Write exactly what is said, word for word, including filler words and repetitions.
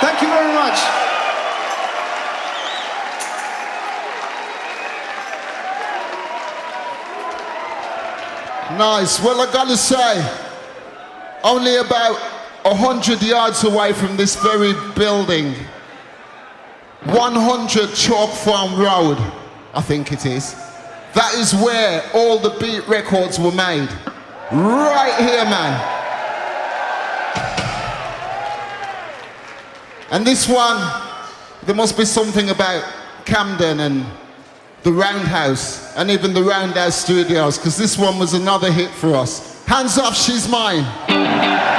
Thank you very much. Nice. Well, I gotta say, only about a hundred yards away from this very building, one hundred Chalk Farm Road, I think it is. That is where all the beat records were made. Right here, man. And this one, there must be something about Camden and the Roundhouse, and even the Roundhouse Studios, because this one was another hit for us. Hands Up, She's Mine.